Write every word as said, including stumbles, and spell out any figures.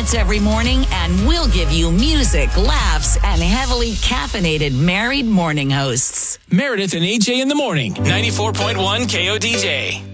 minutes every morning, and we'll give you music, laughs, and heavily caffeinated married morning hosts. Meredith and A J in the morning. ninety-four point one K O D J.